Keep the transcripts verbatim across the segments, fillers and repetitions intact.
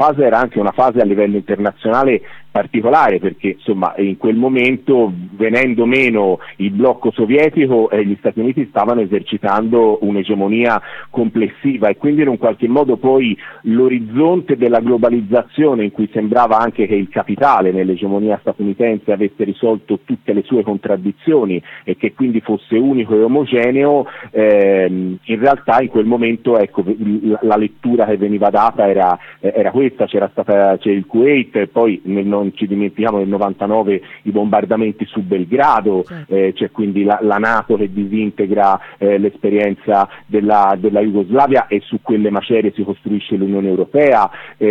fase era anche una fase a livello internazionale particolare, perché insomma in quel momento, venendo meno il blocco sovietico, eh, gli Stati Uniti stavano esercitando un'egemonia complessiva, e quindi in un qualche modo poi l'orizzonte della globalizzazione, in cui sembrava anche che il capitale nell'egemonia statunitense avesse risolto tutte le sue contraddizioni e che quindi fosse unico e omogeneo, ehm, in realtà in quel momento, ecco, la, la lettura che veniva data era, era questa. C'era stata c'è il Kuwait, poi nel, non ci dimentichiamo nel novantanove i bombardamenti su Belgrado, certo. eh, c'è quindi la, la NATO che disintegra eh, l'esperienza della, della Jugoslavia, e su quelle macerie si costruisce l'Unione Europea.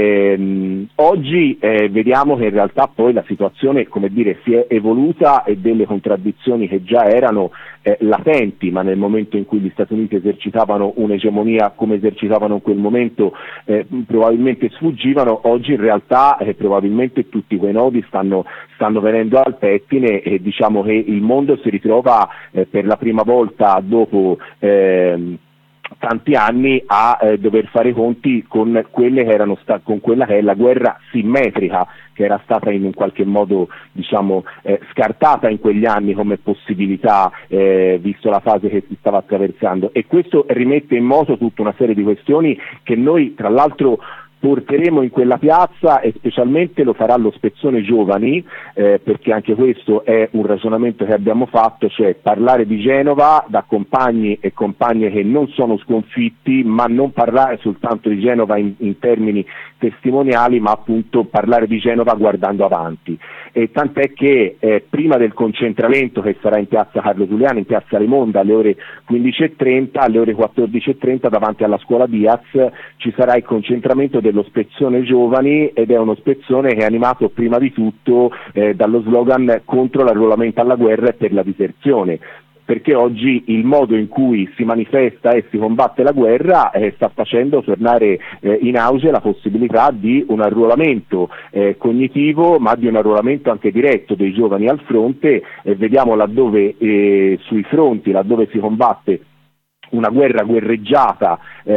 Ehm, oggi eh, vediamo che in realtà poi la situazione, come dire, si è evoluta, e delle contraddizioni che già erano eh, latenti, ma nel momento in cui gli Stati Uniti esercitavano un'egemonia come esercitavano in quel momento, eh, probabilmente sfuggivano. Oggi in realtà eh, probabilmente tutti quei nodi stanno, stanno venendo al pettine, e diciamo che il mondo si ritrova eh, per la prima volta dopo eh, tanti anni a eh, dover fare i conti con quelle che erano sta- con quella che è la guerra simmetrica, che era stata in un qualche modo, diciamo, eh, scartata in quegli anni come possibilità, eh, visto la fase che si stava attraversando, e questo rimette in moto tutta una serie di questioni che noi tra l'altro porteremo in quella piazza, e specialmente lo farà lo Spezzone Giovani, eh, perché anche questo è un ragionamento che abbiamo fatto, cioè parlare di Genova da compagni e compagne che non sono sconfitti, ma non parlare soltanto di Genova in, in termini testimoniali, ma appunto parlare di Genova guardando avanti. E tant'è che eh, prima del concentramento, che sarà in piazza Carlo Giuliano, in piazza Rimonda, alle ore quindici e trenta, alle ore quattordici e trenta davanti alla scuola Diaz ci sarà il concentramento dello Spezzone Giovani, ed è uno spezzone che è animato prima di tutto eh, dallo slogan contro l'arruolamento alla guerra e per la diserzione, perché oggi il modo in cui si manifesta e si combatte la guerra eh, sta facendo tornare eh, in auge la possibilità di un arruolamento eh, cognitivo, ma di un arruolamento anche diretto dei giovani al fronte, e vediamo laddove eh, sui fronti, laddove si combatte una guerra guerreggiata,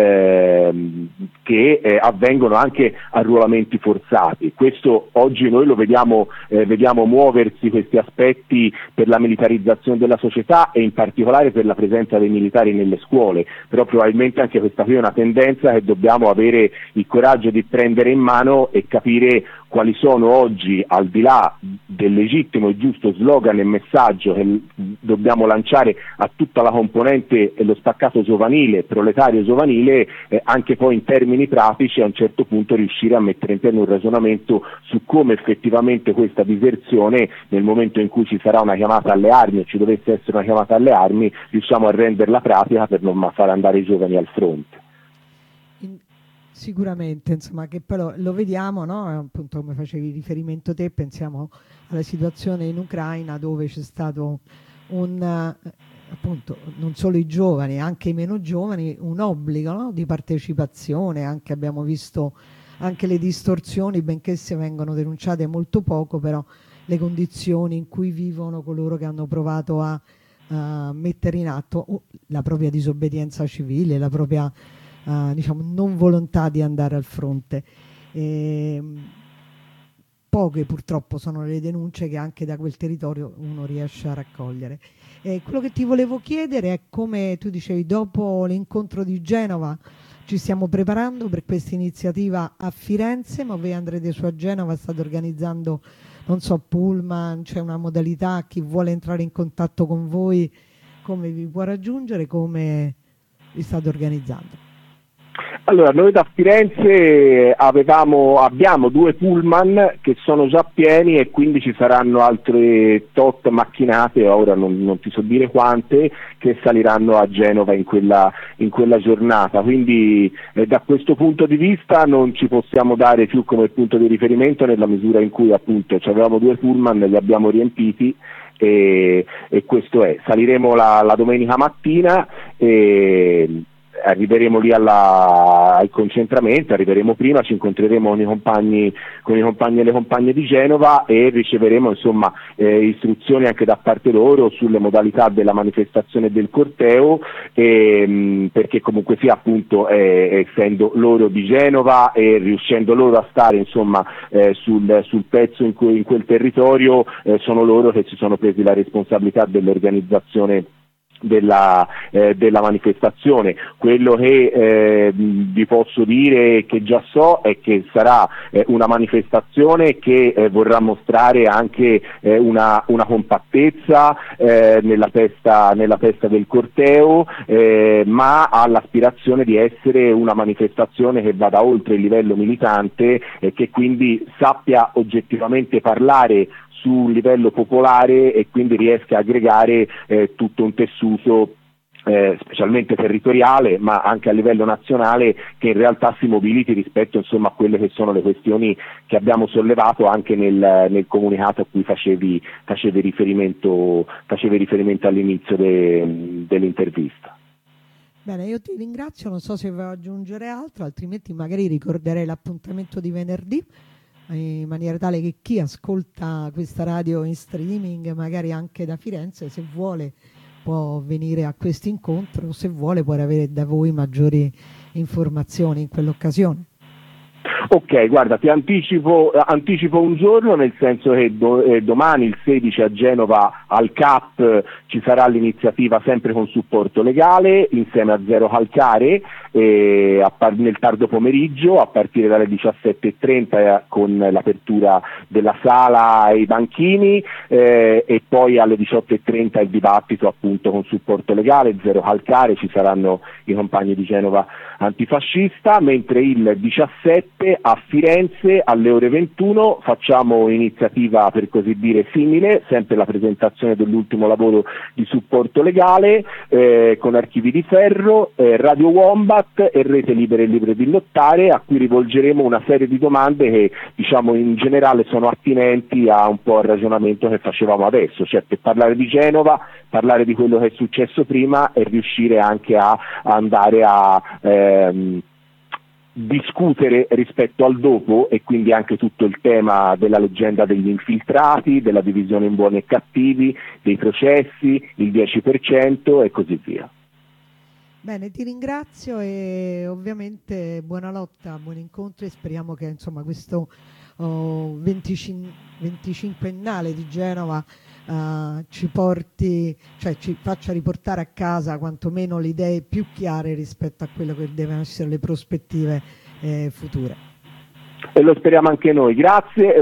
ehm, che eh, avvengono anche arruolamenti forzati. Questo oggi noi lo vediamo, eh, vediamo muoversi questi aspetti per la militarizzazione della società, e in particolare per la presenza dei militari nelle scuole, però probabilmente anche questa qui è una tendenza che dobbiamo avere il coraggio di prendere in mano e capire quali sono oggi, al di là del legittimo e giusto slogan e messaggio che dobbiamo lanciare a tutta la componente e lo staccato giovanile, proletario giovanile, eh, anche poi in termini pratici a un certo punto riuscire a mettere in piedi un ragionamento su come effettivamente questa diserzione, nel momento in cui ci sarà una chiamata alle armi, o ci dovesse essere una chiamata alle armi, riusciamo a renderla pratica per non far andare i giovani al fronte. Sicuramente, insomma, che poi lo, lo vediamo, no? Appunto, come facevi riferimento te, pensiamo alla situazione in Ucraina, dove c'è stato un, eh, appunto, non solo i giovani, anche i meno giovani, un obbligo, no? Di partecipazione. Anche abbiamo visto anche le distorsioni, benché se vengono denunciate molto poco, però le condizioni in cui vivono coloro che hanno provato a, a mettere in atto la propria disobbedienza civile, la propria Uh, diciamo non volontà di andare al fronte. E, poche purtroppo sono le denunce che anche da quel territorio uno riesce a raccogliere. E quello che ti volevo chiedere è, come tu dicevi, dopo l'incontro di Genova ci stiamo preparando per questa iniziativa a Firenze, ma voi andrete su a Genova, state organizzando, non so, pullman, c'è una modalità, chi vuole entrare in contatto con voi come vi può raggiungere, come vi state organizzando? Allora, noi da Firenze avevamo, abbiamo due pullman che sono già pieni, e quindi ci saranno altre tot macchinate, ora non, non ti so dire quante, che saliranno a Genova in quella, in quella giornata. Quindi eh, da questo punto di vista non ci possiamo dare più come punto di riferimento, nella misura in cui appunto avevamo due pullman, li abbiamo riempiti, e, e questo è. Saliremo la, la domenica mattina, e arriveremo lì alla, al concentramento, arriveremo prima, ci incontreremo con i compagni, con i compagni e le compagne di Genova e riceveremo insomma eh, istruzioni anche da parte loro sulle modalità della manifestazione del corteo, e, mh, perché comunque sia appunto eh, essendo loro di Genova e riuscendo loro a stare insomma eh, sul, sul pezzo in, cui, in quel territorio, eh, sono loro che si sono presi la responsabilità dell'organizzazione Della, eh, della manifestazione. Quello che eh, vi posso dire, che già so, è che sarà eh, una manifestazione che eh, vorrà mostrare anche eh, una, una compattezza eh, nella testa, nella testa del corteo, eh, ma ha l'aspirazione di essere una manifestazione che vada oltre il livello militante e che quindi sappia oggettivamente parlare su livello popolare e quindi riesca a aggregare eh, tutto un tessuto eh, specialmente territoriale, ma anche a livello nazionale, che in realtà si mobiliti rispetto insomma a quelle che sono le questioni che abbiamo sollevato anche nel, nel comunicato a cui facevi, facevi riferimento, facevi riferimento all'inizio de, dell'intervista. Bene, io ti ringrazio, non so se vuoi aggiungere altro, altrimenti magari ricorderei l'appuntamento di venerdì, in maniera tale che chi ascolta questa radio in streaming, magari anche da Firenze, se vuole può venire a questo incontro, se vuole può avere da voi maggiori informazioni in quell'occasione. Ok, guarda, ti anticipo, anticipo un giorno, nel senso che do, eh, domani il sedici a Genova al C A P ci sarà l'iniziativa sempre con supporto legale insieme a Zero Calcare eh, a par- nel tardo pomeriggio a partire dalle diciassette e trenta eh, con l'apertura della sala e i banchini eh, e poi alle diciotto e trenta il dibattito appunto con supporto legale, Zero Calcare, ci saranno i compagni di Genova Antifascista, mentre il diciassette a Firenze alle ore ventuno facciamo un'iniziativa per così dire simile, sempre la presentazione dell'ultimo lavoro di supporto legale eh, con Archivi di Ferro, eh, Radio Wombat e Rete Libera e Libre di Lottare, a cui rivolgeremo una serie di domande che diciamo in generale sono attinenti a un po' al ragionamento che facevamo adesso, cioè per parlare di Genova, parlare di quello che è successo prima e riuscire anche a, a andare a ehm, discutere rispetto al dopo, e quindi anche tutto il tema della leggenda degli infiltrati, della divisione in buoni e cattivi, dei processi, il dieci per cento e così via. Bene, ti ringrazio e ovviamente buona lotta, buon incontro, e speriamo che insomma questo oh, venticinquennale di Genova uh, ci porti, cioè ci faccia riportare a casa quantomeno le idee più chiare rispetto a quello che devono essere le prospettive eh, future. E lo speriamo anche noi, grazie.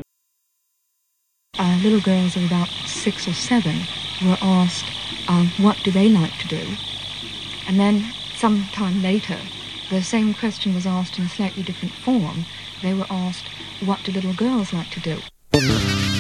Uh, little girls of about six or seven were asked um, what do they like to do, and then some time later the same question was asked in a slightly different form. They were asked what do little girls like to do.